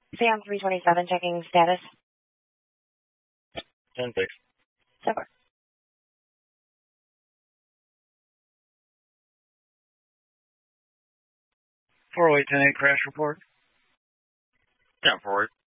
Sam 327 checking status. 10-6. So far. 408 10-8 crash report. Yeah, forward.